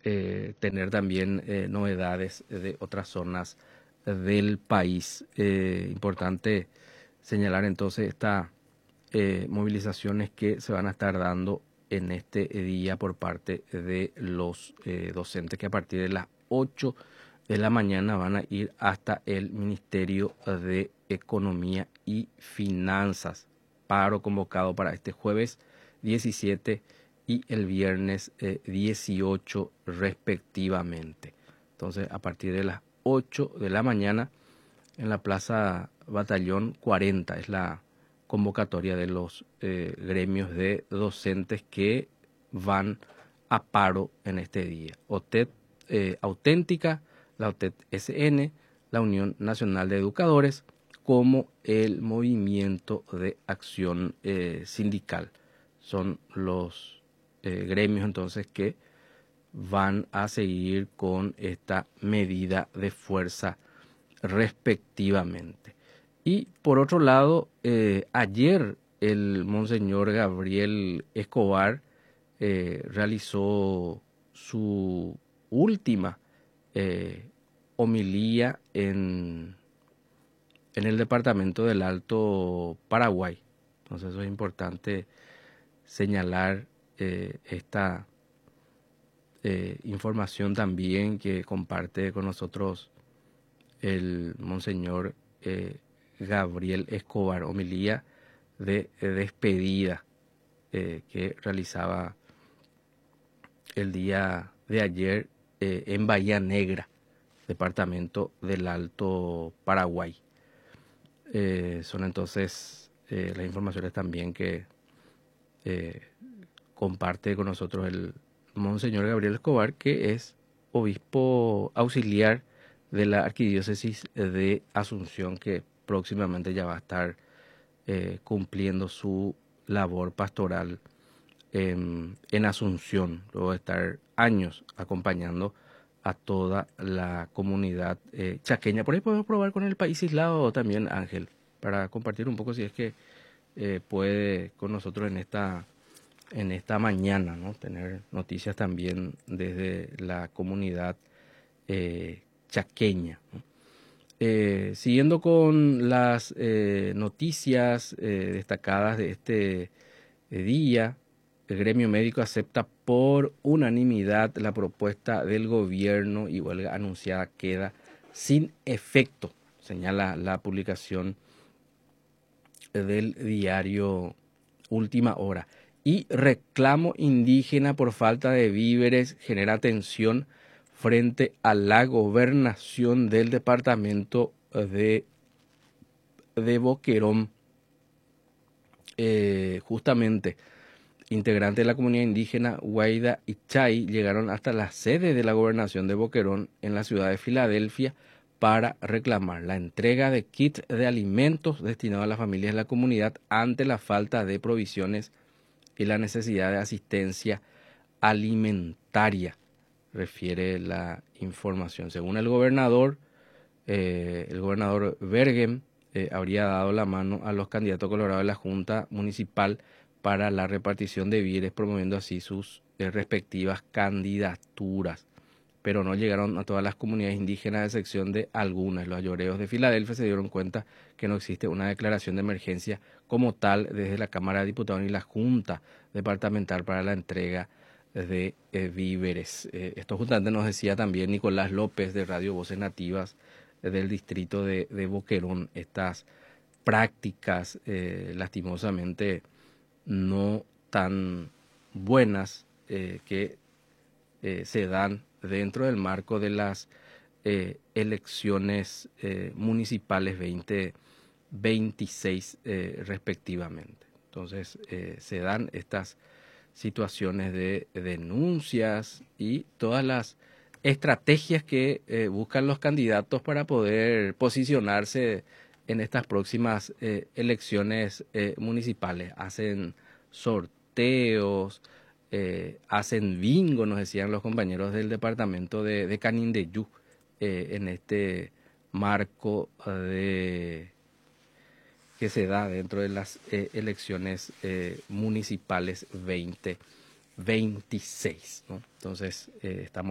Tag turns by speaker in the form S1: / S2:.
S1: tener también novedades de otras zonas del país. Importante señalar entonces estas movilizaciones que se van a estar dando en este día por parte de los docentes, que a partir de las 8 de la mañana van a ir hasta el Ministerio de Economía y Finanzas. Paro convocado para este jueves 17 y el viernes 18 respectivamente. Entonces, a partir de las 8 de la mañana en la Plaza Batallón 40 es la convocatoria de los gremios de docentes que van a paro en este día. OTED Auténtica, la OTED SN, la Unión Nacional de Educadores, como el Movimiento de Acción Sindical. Son los gremios entonces que van a seguir con esta medida de fuerza respectivamente. Y por otro lado, ayer el monseñor Gabriel Escobar realizó su última homilía en el departamento del Alto Paraguay. Entonces eso es importante señalar esta información también que comparte con nosotros el monseñor Gabriel Escobar, homilía de despedida que realizaba el día de ayer en Bahía Negra, departamento del Alto Paraguay. Son entonces las informaciones también que comparte con nosotros el monseñor Gabriel Escobar, que es obispo auxiliar de la Arquidiócesis de Asunción, que próximamente ya va a estar cumpliendo su labor pastoral en Asunción, luego de estar años acompañando a toda la comunidad chaqueña. Por ahí podemos probar con el país aislado también, Ángel, para compartir un poco si es que puede con nosotros en esta mañana, ¿no? Tener noticias también desde la comunidad chaqueña, ¿no? Siguiendo con las noticias destacadas de este día, el gremio médico acepta por unanimidad la propuesta del gobierno y huelga anunciada queda sin efecto, señala la publicación del diario Última Hora. Y reclamo indígena por falta de víveres genera tensión frente a la gobernación del departamento de Boquerón. Justamente, integrantes de la comunidad indígena Guaida y Chay llegaron hasta la sede de la gobernación de Boquerón en la ciudad de Filadelfia para reclamar la entrega de kits de alimentos destinados a las familias de la comunidad ante la falta de provisiones y la necesidad de asistencia alimentaria, refiere la información. Según el gobernador Bergen habría dado la mano a los candidatos colorados de la Junta Municipal para la repartición de víveres, promoviendo así sus respectivas candidaturas. Pero no llegaron a todas las comunidades indígenas, a excepción de algunas. Los ayoreos de Filadelfia se dieron cuenta que no existe una declaración de emergencia como tal desde la Cámara de Diputados ni la Junta Departamental para la entrega de víveres. Esto justamente nos decía también Nicolás López de Radio Voces Nativas del distrito de Boquerón. Estas prácticas lastimosamente no tan buenas que se dan dentro del marco de las elecciones municipales 2026 respectivamente. Entonces se dan estas situaciones de denuncias y todas las estrategias que buscan los candidatos para poder posicionarse en estas próximas elecciones municipales. Hacen sorteos, hacen bingo, nos decían los compañeros del departamento de Canindeyú, en este marco que se da dentro de las elecciones municipales 2026, ¿no? Entonces estamos